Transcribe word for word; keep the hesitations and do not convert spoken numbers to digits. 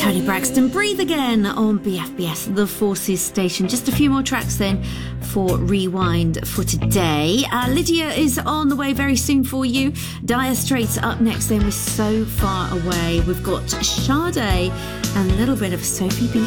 Tony Braxton, Breathe Again on B F B S, The Forces Station. Just a few more tracks then for Rewind for today. Uh, Lydia is on the way very soon for you. Dire Straits up next then. We're so far away. We've got Sade and a little bit of Sophie B.